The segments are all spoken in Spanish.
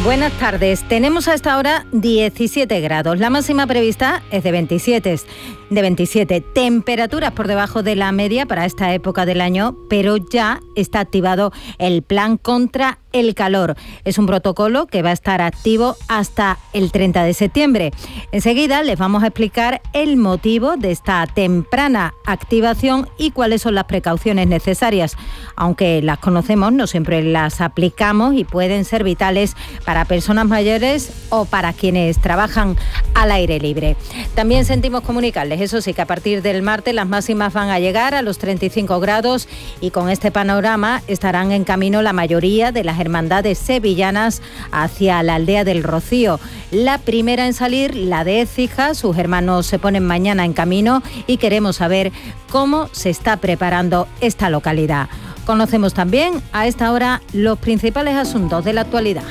Buenas tardes. Tenemos a esta hora 17 grados. La máxima prevista es de 27. Temperaturas por debajo de la media para esta época del año, pero ya está activado el plan contra el calor. Es un protocolo que va a estar activo hasta el 30 de septiembre. Enseguida les vamos a explicar el motivo de esta temprana activación y cuáles son las precauciones necesarias. Aunque las conocemos, no siempre las aplicamos y pueden ser vitales para personas mayores o para quienes trabajan al aire libre. También sentimos comunicarles, eso sí, que a partir del martes las máximas van a llegar a los 35 grados y con este panorama estarán en camino la mayoría de las hermandades sevillanas hacia la aldea del Rocío. La primera en salir, la de Écija, sus hermanos se ponen mañana en camino y queremos saber cómo se está preparando esta localidad. Conocemos también a esta hora los principales asuntos de la actualidad.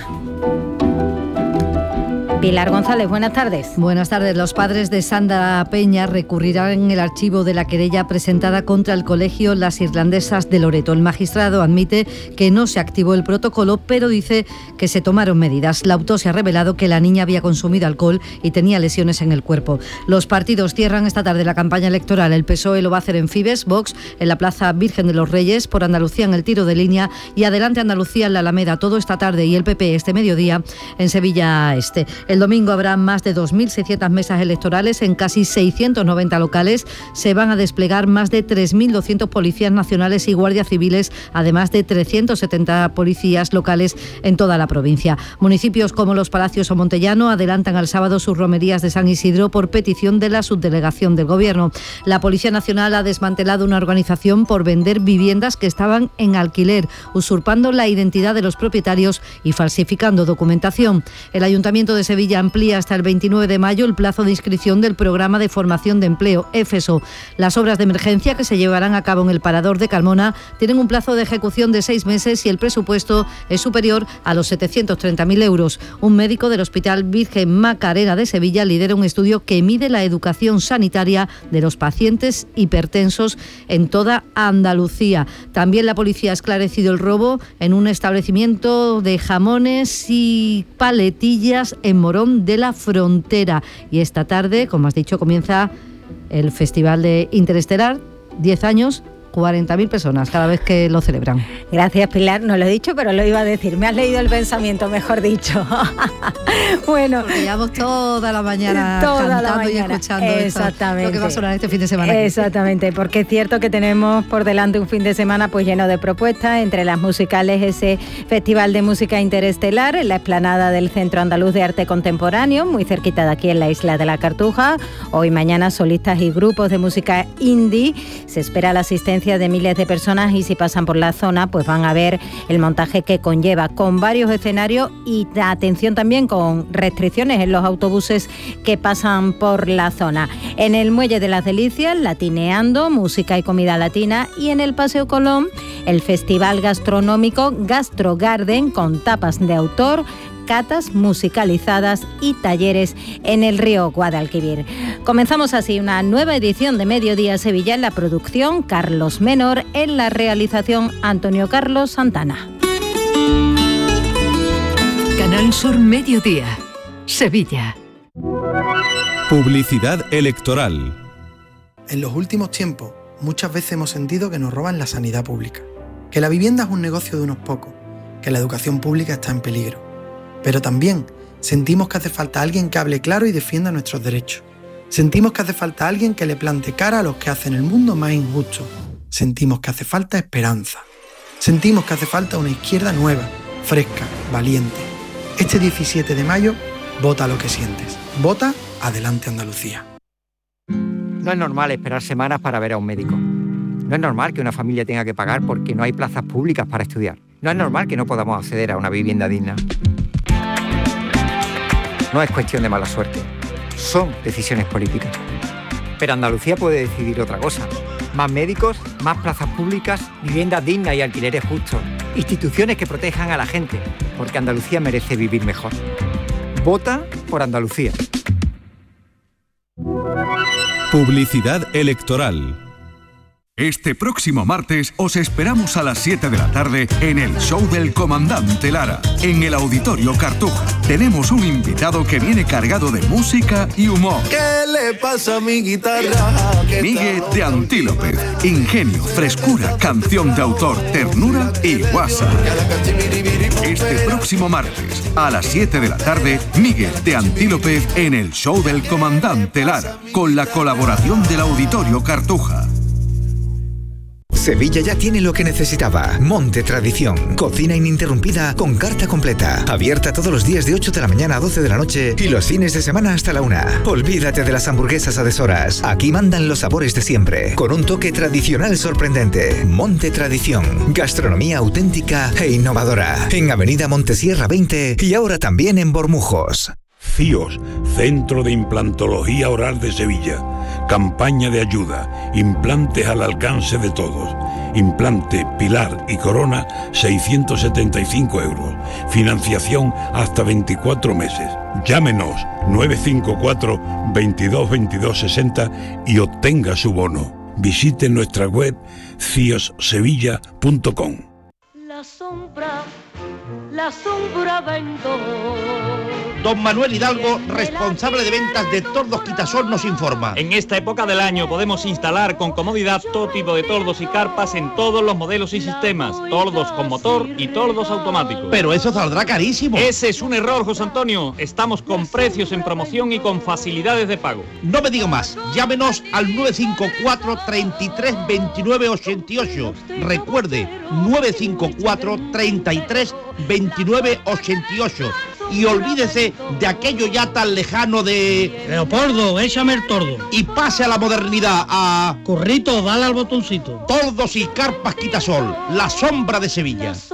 Pilar González, buenas tardes. Buenas tardes. Los padres de Sandra Peña recurrirán en el archivo de la querella presentada contra el colegio Las Irlandesas de Loreto. El magistrado admite que no se activó el protocolo, pero dice que se tomaron medidas. La autopsia ha revelado que la niña había consumido alcohol y tenía lesiones en el cuerpo. Los partidos cierran esta tarde la campaña electoral. El PSOE lo va a hacer en Fibes, Vox en la Plaza Virgen de los Reyes, por Andalucía en el Tiro de Línea y Adelante Andalucía en la Alameda todo esta tarde y el PP este mediodía en Sevilla Este. El domingo habrá más de 2.600 mesas electorales en casi 690 locales. Se van a desplegar más de 3.200 policías nacionales y guardias civiles, además de 370 policías locales en toda la provincia. Municipios como Los Palacios o Montellano adelantan al sábado sus romerías de San Isidro por petición de la subdelegación del Gobierno. La Policía Nacional ha desmantelado una organización por vender viviendas que estaban en alquiler, usurpando la identidad de los propietarios y falsificando documentación. El Ayuntamiento de Sevilla amplía hasta el 29 de mayo el plazo de inscripción del programa de formación de empleo, EFESO. Las obras de emergencia que se llevarán a cabo en el Parador de Carmona tienen un plazo de ejecución de 6 meses y el presupuesto es superior a los 730.000 euros. Un médico del Hospital Virgen Macarena de Sevilla lidera un estudio que mide la educación sanitaria de los pacientes hipertensos en toda Andalucía. También la policía ha esclarecido el robo en un establecimiento de jamones y paletillas en Morón de la Frontera. Y esta tarde, como has dicho, comienza el Festival de Interestelar, 10 años, 40.000 personas cada vez que lo celebran. Gracias, Pilar. No lo he dicho, pero lo iba a decir. Me has leído el pensamiento, mejor dicho. Bueno, porque llevamos toda la mañana cantando y escuchando exactamente lo que va a sonar este fin de semana. Exactamente, porque es cierto que tenemos por delante un fin de semana pues lleno de propuestas, entre las musicales ese Festival de Música Interestelar en la explanada del Centro Andaluz de Arte Contemporáneo, muy cerquita de aquí en la Isla de la Cartuja. Hoy mañana solistas y grupos de música indie. Se espera la asistencia de miles de personas y si pasan por la zona pues van a ver el montaje que conlleva, con varios escenarios y atención también con restricciones en los autobuses que pasan por la zona. En el Muelle de las Delicias, Latineando, música y comida latina, y en el Paseo Colón, el festival gastronómico Gastro Garden con tapas de autor, catas musicalizadas y talleres en el río Guadalquivir. Comenzamos así una nueva edición de Mediodía Sevilla, en la producción Carlos Menor, en la realización Antonio Carlos Santana. Canal Sur Mediodía, Sevilla. Publicidad electoral. En los últimos tiempos, muchas veces hemos sentido que nos roban la sanidad pública, que la vivienda es un negocio de unos pocos, que la educación pública está en peligro. Pero también sentimos que hace falta alguien que hable claro y defienda nuestros derechos. Sentimos que hace falta alguien que le plante cara a los que hacen el mundo más injusto. Sentimos que hace falta esperanza. Sentimos que hace falta una izquierda nueva, fresca, valiente. Este 17 de mayo, vota lo que sientes. Vota Adelante Andalucía. No es normal esperar semanas para ver a un médico. No es normal que una familia tenga que pagar porque no hay plazas públicas para estudiar. No es normal que no podamos acceder a una vivienda digna. No es cuestión de mala suerte, son decisiones políticas. Pero Andalucía puede decidir otra cosa. Más médicos, más plazas públicas, viviendas dignas y alquileres justos. Instituciones que protejan a la gente, porque Andalucía merece vivir mejor. Vota por Andalucía. Publicidad electoral. Este próximo martes os esperamos a las 7 de la tarde en el show del Comandante Lara, en el Auditorio Cartuja. Tenemos un invitado que viene cargado de música y humor. ¿Qué le pasa a mi guitarra? Miguel de Antílope. Ingenio, frescura, canción de autor, ternura y guasa. Este próximo martes, a las 7 de la tarde, Miguel de Antílope en el show del Comandante Lara, con la colaboración del Auditorio Cartuja. Sevilla ya tiene lo que necesitaba. Monte Tradición. Cocina ininterrumpida con carta completa. Abierta todos los días de 8 de la mañana a 12 de la noche y los fines de semana hasta la 1. Olvídate de las hamburguesas a deshoras. Aquí mandan los sabores de siempre, con un toque tradicional sorprendente. Monte Tradición. Gastronomía auténtica e innovadora. En Avenida Montesierra 20 y ahora también en Bormujos. CIOS, Centro de Implantología Oral de Sevilla. Campaña de ayuda. Implantes al alcance de todos. Implante, pilar y corona, 675 euros. Financiación hasta 24 meses. Llámenos 954 22 22 60 y obtenga su bono. Visite nuestra web ciossevilla.com. La sombra vendo. Don Manuel Hidalgo, responsable de ventas de Tordos Quitasol, nos informa. En esta época del año podemos instalar con comodidad todo tipo de tordos y carpas en todos los modelos y sistemas. Tordos con motor y tordos automáticos. Pero eso saldrá carísimo. Ese es un error, José Antonio. Estamos con precios en promoción y con facilidades de pago. No me diga más. Llámenos al 954 33 29 88. Recuerde, 954 33 29 88. Y olvídese de aquello ya tan lejano de... Leopoldo, échame el tordo. Y pase a la modernidad, a... Corrito, dale al botoncito. Tordos y carpas Quitasol, la sombra de Sevilla.